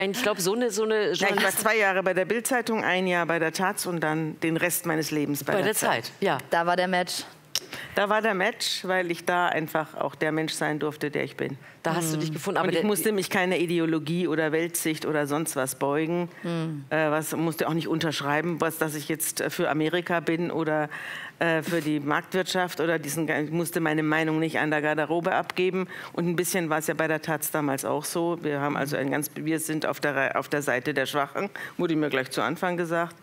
Ich glaube, so eine Ja, ich war 2 Jahre bei der Bild-Zeitung, 1 Jahr bei der Taz und dann den Rest meines Lebens bei der Zeit. Ja. Da war der Match. Da war der Match, weil ich da einfach auch der Mensch sein durfte, der ich bin. Da hast du dich gefunden. Aber und ich musste mich keiner Ideologie oder Weltsicht oder sonst was beugen. Musste auch nicht unterschreiben, dass ich jetzt für Amerika bin oder für die Marktwirtschaft oder ich musste meine Meinung nicht an der Garderobe abgeben. Und ein bisschen war es ja bei der Taz damals auch so. Wir haben also wir sind auf der Seite der Schwachen, wurde mir gleich zu Anfang gesagt.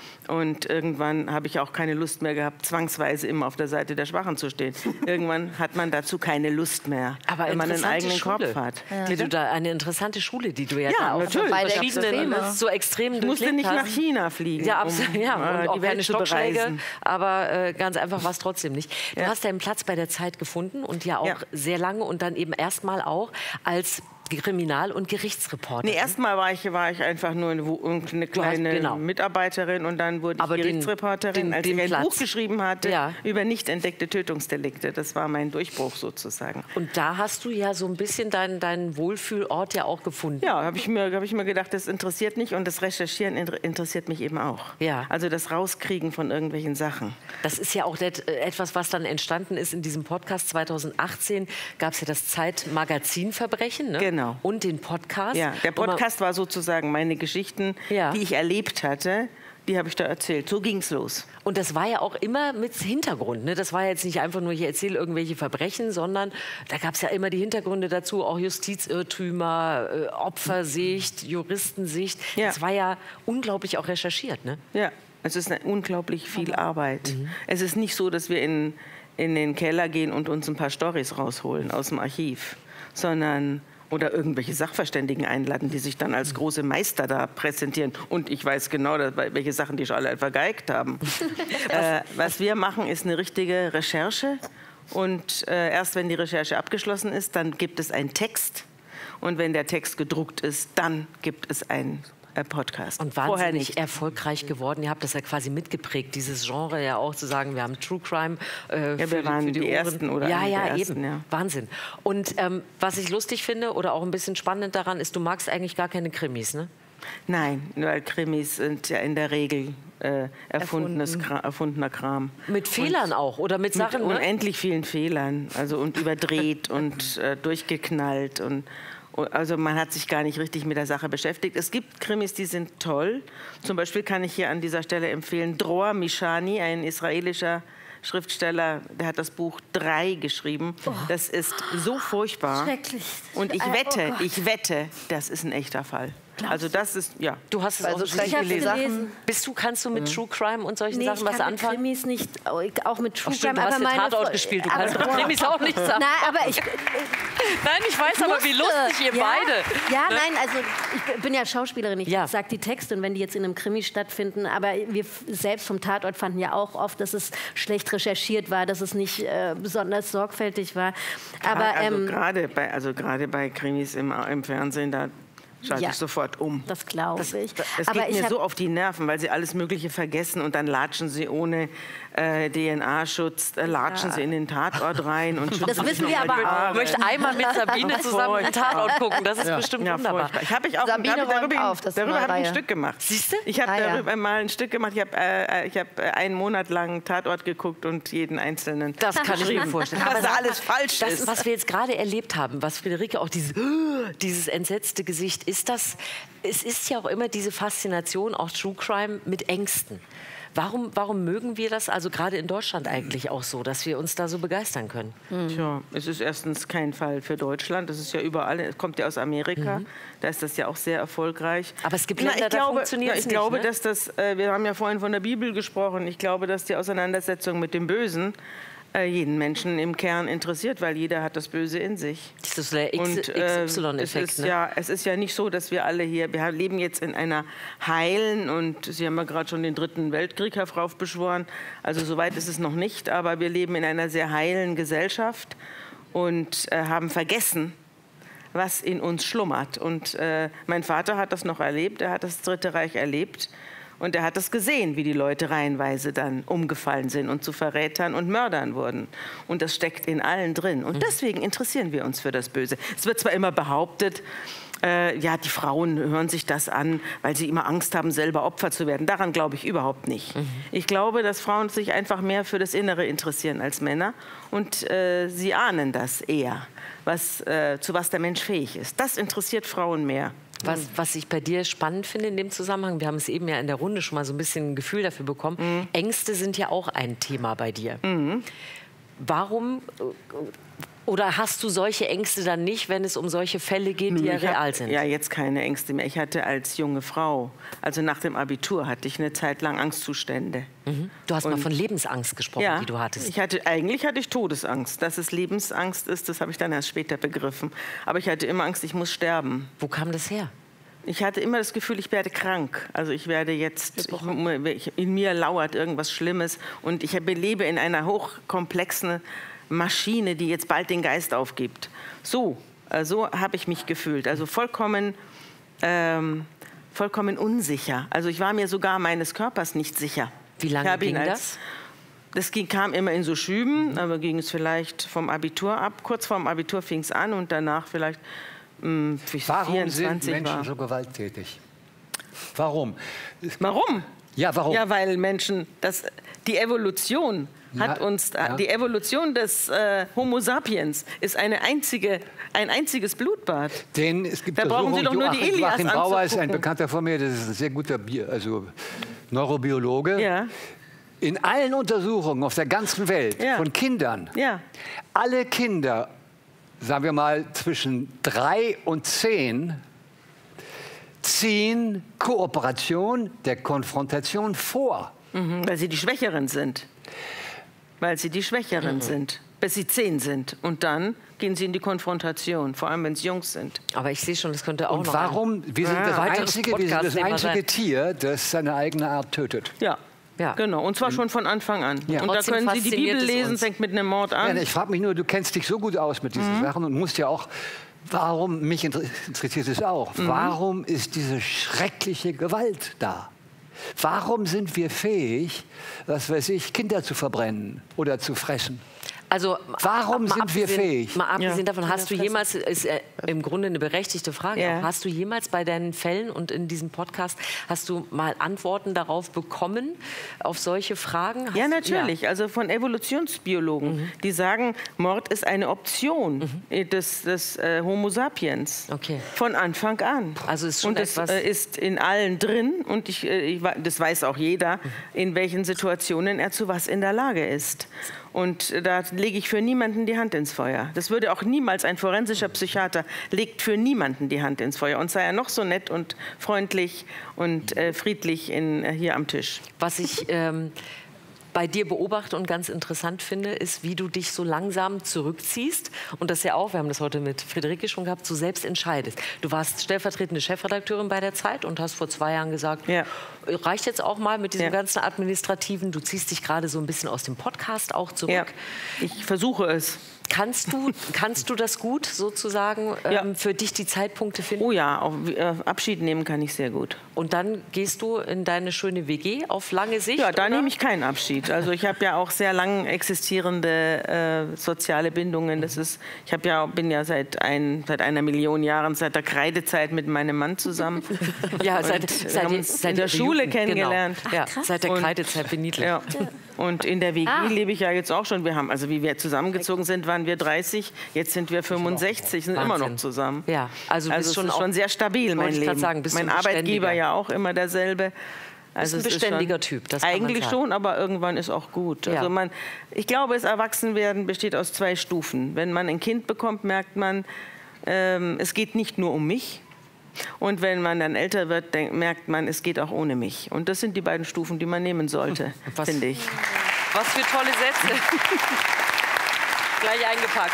Und irgendwann habe ich auch keine Lust mehr gehabt, zwangsweise immer auf der Seite der Schwachen zu stehen. Irgendwann hat man dazu keine Lust mehr, aber wenn man einen eigenen Kopf hat. Ja. Eine interessante Schule, die du ja da auch natürlich. bei verschiedenen so extremen Ich musste nicht nach China fliegen, ja, absolut, und auch die Welt keine zu Stockschläge, bereisen. Aber ganz einfach war es trotzdem nicht. Du hast deinen Platz bei der Zeit gefunden und ja auch sehr lange und dann eben erstmal auch als Kriminal- und Gerichtsreporter. Nee, erstmal war ich einfach nur eine kleine Mitarbeiterin und dann wurde ich Gerichtsreporterin, als ich ein Buch geschrieben hatte über nicht entdeckte Tötungsdelikte. Das war mein Durchbruch sozusagen. Und da hast du ja so ein bisschen deinen Wohlfühlort ja auch gefunden. Ja, habe ich mir gedacht, das interessiert mich und das Recherchieren interessiert mich eben auch. Ja. Also das Rauskriegen von irgendwelchen Sachen. Das ist ja auch etwas, was dann entstanden ist in diesem Podcast. 2018 gab es ja das Zeitmagazin Verbrechen, ne? Genau. Und den Podcast. Ja, der Podcast war sozusagen meine Geschichten, die ich erlebt hatte, die habe ich da erzählt. So ging's los. Und das war ja auch immer mit Hintergrund. Ne? Das war jetzt nicht einfach nur, ich erzähle irgendwelche Verbrechen, sondern da gab es ja immer die Hintergründe dazu, auch Justizirrtümer, Opfersicht, Juristensicht. Ja. Das war ja unglaublich auch recherchiert. Ne? Ja, es ist unglaublich viel Arbeit. Es ist nicht so, dass wir in den Keller gehen und uns ein paar Storys rausholen aus dem Archiv, sondern oder irgendwelche Sachverständigen einladen, die sich dann als große Meister da präsentieren. Und ich weiß genau, welche Sachen die schon alle vergeigt haben. Was wir machen, ist eine richtige Recherche. Und erst wenn die Recherche abgeschlossen ist, dann gibt es einen Text. Und wenn der Text gedruckt ist, dann gibt es einen Podcast. Und wahnsinnig erfolgreich geworden. Ihr habt das ja quasi mitgeprägt, dieses Genre ja auch zu sagen, wir haben True Crime wir waren die Ersten oder eben. Ja. Wahnsinn. Und was ich lustig finde oder auch ein bisschen spannend daran ist, du magst eigentlich gar keine Krimis, ne? Nein, weil Krimis sind ja in der Regel erfundener Kram. Mit Fehlern auch oder mit Sachen? Mit unendlich vielen Fehlern, also und überdreht und durchgeknallt und also man hat sich gar nicht richtig mit der Sache beschäftigt. Es gibt Krimis, die sind toll. Zum Beispiel kann ich hier an dieser Stelle empfehlen, Dror Mishani, ein israelischer Schriftsteller, der hat das Buch 3 geschrieben. Das ist so furchtbar. Schrecklich. Und ich wette, das ist ein echter Fall. Also das ist, ja. Du hast es also schlecht gelesen. Kannst du mit True Crime und solchen Sachen was anfangen? Ich kann mit Krimis nicht, auch mit True Crime. Du hast ja Tatort gespielt, du kannst mit Krimis auch nicht sagen. Nein, aber ich weiß aber, wie lustig ihr beide. Ja, nein, also ich bin ja Schauspielerin, ich sage die Texte und wenn die jetzt in einem Krimi stattfinden, aber wir selbst vom Tatort fanden ja auch oft, dass es schlecht recherchiert war, dass es nicht besonders sorgfältig war. Aber gerade bei Krimis im Fernsehen, da schalte ich sofort um. Das glaube ich. Es geht mir so auf die Nerven, weil sie alles Mögliche vergessen und dann latschen sie ohne DNA-Schutz, latschen sie in den Tatort rein. Und das wissen wir aber auch. Ich möchte einmal mit Sabine zusammen einen Tatort gucken, das ist bestimmt wunderbar. Darüber habe ich ein Stück gemacht. Siehst du? Ich habe darüber mal ein Stück gemacht. Ich habe einen Monat lang Tatort geguckt und jeden einzelnen. Das kann ich mir vorstellen. Was da alles falsch ist. Was wir jetzt gerade erlebt haben, was Friederike auch dieses entsetzte Gesicht, es ist ja auch immer diese Faszination, auch True Crime, mit Ängsten. Warum mögen wir das, also gerade in Deutschland eigentlich auch so, dass wir uns da so begeistern können? Tja, es ist erstens kein Fall für Deutschland, das ist ja überall, es kommt ja aus Amerika, da ist das ja auch sehr erfolgreich. Aber es gibt Länder, da funktioniert es nicht, Ich glaube, ne? dass wir haben ja vorhin von der Bibel gesprochen, ich glaube, dass die Auseinandersetzung mit dem Bösen jeden Menschen im Kern interessiert, weil jeder hat das Böse in sich. Das ist der XY-Effekt. Es ist ja nicht so, dass wir alle wir leben jetzt in einer heilen, und Sie haben ja gerade schon den 3. Weltkrieg heraufbeschworen, also soweit ist es noch nicht, aber wir leben in einer sehr heilen Gesellschaft und haben vergessen, was in uns schlummert. Und mein Vater hat das noch erlebt, er hat das Dritte Reich erlebt. Und er hat das gesehen, wie die Leute reihenweise dann umgefallen sind und zu Verrätern und Mördern wurden. Und das steckt in allen drin. Und deswegen interessieren wir uns für das Böse. Es wird zwar immer behauptet, ja, die Frauen hören sich das an, weil sie immer Angst haben, selber Opfer zu werden. Daran glaube ich überhaupt nicht. Ich glaube, dass Frauen sich einfach mehr für das Innere interessieren als Männer. Und sie ahnen das eher, zu was der Mensch fähig ist. Das interessiert Frauen mehr. Was ich bei dir spannend finde in dem Zusammenhang, wir haben es eben ja in der Runde schon mal so ein bisschen ein Gefühl dafür bekommen, Ängste sind ja auch ein Thema bei dir. Warum... Oder hast du solche Ängste dann nicht, wenn es um solche Fälle geht, die ja real sind? Ja, jetzt keine Ängste mehr. Ich hatte als junge Frau, also nach dem Abitur, hatte ich eine Zeit lang Angstzustände. Du hast mal von Lebensangst gesprochen, die du hattest. Eigentlich hatte ich Todesangst. Dass es Lebensangst ist, das habe ich dann erst später begriffen. Aber ich hatte immer Angst, ich muss sterben. Wo kam das her? Ich hatte immer das Gefühl, ich werde krank. Also ich werde jetzt, in mir lauert irgendwas Schlimmes. Und ich lebe in einer hochkomplexen Maschine, die jetzt bald den Geist aufgibt. So habe ich mich gefühlt. Also vollkommen unsicher. Also ich war mir sogar meines Körpers nicht sicher. Wie lange ging das? Das kam immer in so Schüben, aber ging es vielleicht vom Abitur ab. Kurz vorm Abitur fing es an und danach vielleicht Warum 24 sind Menschen so gewalttätig? Warum? Warum? Ja, warum? Ja, weil Menschen, die Evolution hat uns, die Evolution des Homo sapiens ist ein einziges Blutbad. Denn es gibt da brauchen Sie doch nur die Ilias Joachim Bauer ist ein anzugucken. Bekannter von mir, das ist ein sehr guter Neurobiologe. Ja. In allen Untersuchungen auf der ganzen Welt von Kindern, alle Kinder, sagen wir mal zwischen 3 und 10, ziehen Kooperation der Konfrontation vor. Weil sie die Schwächeren sind. Bis sie 10 sind. Und dann gehen sie in die Konfrontation, vor allem wenn es Jungs sind. Aber ich sehe schon, das könnte auch noch wir sind das einzige Tier, das seine eigene Art tötet. Ja, genau. Und zwar schon von Anfang an. Ja. Und Trotzdem da können Sie die Bibel lesen, fängt mit einem Mord an. Ja, ich frage mich nur, du kennst dich so gut aus mit diesen Sachen und musst ja auch, mich interessiert es auch, warum ist diese schreckliche Gewalt da? Warum sind wir fähig, was weiß ich, Kinder zu verbrennen oder zu fressen? Also, warum sind wir fähig? Mal abgesehen davon, hast du jemals, ist im Grunde eine berechtigte Frage, auch, hast du jemals bei deinen Fällen und in diesem Podcast, hast du mal Antworten darauf bekommen, auf solche Fragen? Ja, natürlich. Also von Evolutionsbiologen, die sagen, Mord ist eine Option des Homo sapiens. Okay. Von Anfang an. Also ist schon und das ist in allen drin und das weiß auch jeder, in welchen Situationen er zu was in der Lage ist. Und da lege ich für niemanden die Hand ins Feuer. Das würde auch niemals ein forensischer Psychiater, legt für niemanden die Hand ins Feuer. Und sei er noch so nett und freundlich und friedlich hier am Tisch. Was ich bei dir beobachte und ganz interessant finde, ist, wie du dich so langsam zurückziehst und das ja auch, wir haben das heute mit Friederike schon gehabt, so selbst entscheidest. Du warst stellvertretende Chefredakteurin bei der Zeit und hast vor 2 Jahren gesagt, reicht jetzt auch mal mit diesem ganzen Administrativen, du ziehst dich gerade so ein bisschen aus dem Podcast auch zurück. Ja, ich versuche es. Kannst du das gut sozusagen für dich die Zeitpunkte finden? Oh ja, Abschied nehmen kann ich sehr gut. Und dann gehst du in deine schöne WG auf lange Sicht? Ja, da nehme ich keinen Abschied. Also ich habe ja auch sehr lang existierende soziale Bindungen. Bin ja seit 1 Million Jahren, seit der Kreidezeit mit meinem Mann zusammen. Ja, seit der Schule kennengelernt. Genau. Ja, seit der Kreidezeit beniedlich. Ja. Und in der WG lebe ich ja jetzt auch schon. Wie wir zusammengezogen sind, waren wir 30. Jetzt sind wir 65, sind immer noch zusammen. Ja, also du bist schon sehr stabil, mein Leben. Mein Arbeitgeber ja auch immer derselbe. Also bist ein beständiger Typ. Das eigentlich schon, aber irgendwann ist auch gut. Ja. Also ich glaube, das Erwachsenwerden besteht aus 2 Stufen. Wenn man ein Kind bekommt, merkt man, es geht nicht nur um mich. Und wenn man dann älter wird, merkt man, es geht auch ohne mich. Und das sind die beiden Stufen, die man nehmen sollte, finde ich. Was für tolle Sätze. Gleich eingepackt.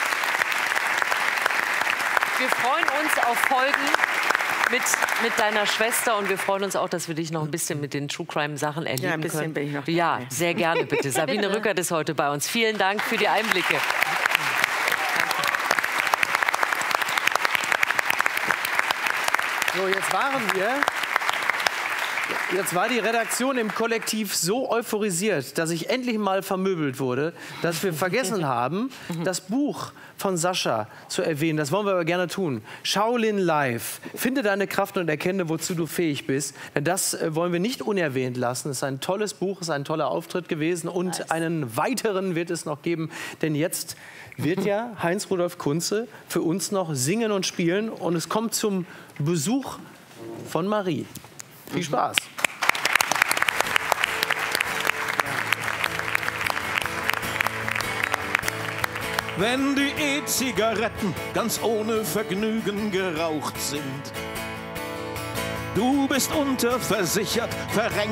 Wir freuen uns auf Folgen mit deiner Schwester und wir freuen uns auch, dass wir dich noch ein bisschen mit den True Crime Sachen erleben können. Ja, ein bisschen bin ich noch dabei. Ja, sehr gerne bitte. Sabine Rückert ist heute bei uns. Vielen Dank für die Einblicke. So, jetzt waren wir Jetzt war die Redaktion im Kollektiv so euphorisiert, dass ich endlich mal vermöbelt wurde, dass wir vergessen haben, das Buch von Sascha zu erwähnen. Das wollen wir aber gerne tun. Shaolin Live. Finde deine Kraft und erkenne, wozu du fähig bist. Denn das wollen wir nicht unerwähnt lassen. Es ist ein tolles Buch, es ist ein toller Auftritt gewesen. Und einen weiteren wird es noch geben. Denn jetzt wird ja Heinz-Rudolf Kunze für uns noch singen und spielen. Und es kommt zum Besuch von Marie. Viel Spaß. Wenn die E-Zigaretten ganz ohne Vergnügen geraucht sind. Du bist unterversichert, verrenkt.